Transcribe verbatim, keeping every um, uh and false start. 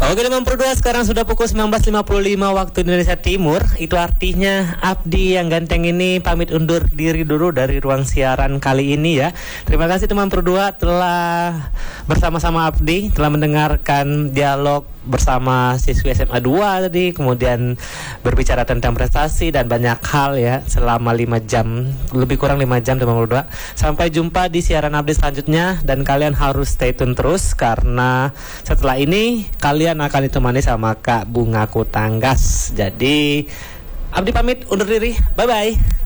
Oke teman berdua, sekarang sudah pukul sembilan belas lima puluh lima waktu Indonesia Timur. Itu artinya Abdi yang ganteng ini pamit undur diri dulu dari ruang siaran kali ini ya. Terima kasih teman berdua telah bersama-sama Abdi, telah mendengarkan dialog bersama siswi S M A dua tadi, kemudian berbicara tentang prestasi dan banyak hal ya selama lima jam, lebih kurang lima jam teman berdua. Sampai jumpa di siaran Abdi selanjutnya dan kalian harus stay tune terus karena setelah ini kalian akan ditemani sama Kak Bunga Kutanggas. Jadi Abdi pamit undur diri, bye bye.